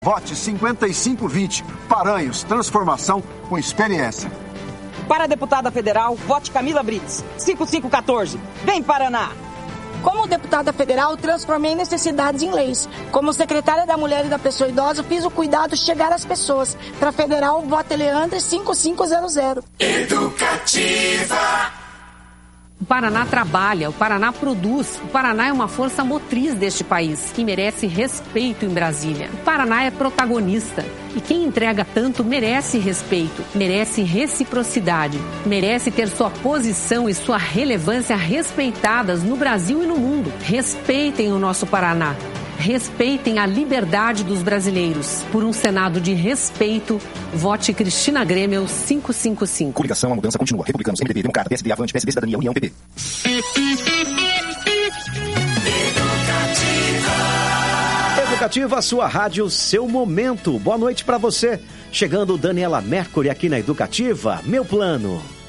Vote 5520. Paranhos, transformação com experiência. Para a deputada federal, vote Camila Brits, 5514. Vem, Paraná! Como deputada federal, transformei necessidades em leis. Como secretária da Mulher e da Pessoa Idosa, fiz o cuidado chegar às pessoas. Para federal, vote Leandre 5500. Educativa. O Paraná trabalha, o Paraná produz, o Paraná é uma força motriz deste país, que merece respeito em Brasília. O Paraná é protagonista e quem entrega tanto merece respeito, merece reciprocidade, merece ter sua posição e sua relevância respeitadas no Brasil e no mundo. Respeitem o nosso Paraná. Respeitem a liberdade dos brasileiros. Por um Senado de respeito, vote Cristina Grêmio 555. Coligação, a mudança continua. Republicanos, MDB, Democrata, PSD, Avante, PSD, Cidadania, União, PP. Educativa, sua rádio, seu momento. Boa noite pra você. Chegando Daniela Mercury aqui na Educativa. Meu plano.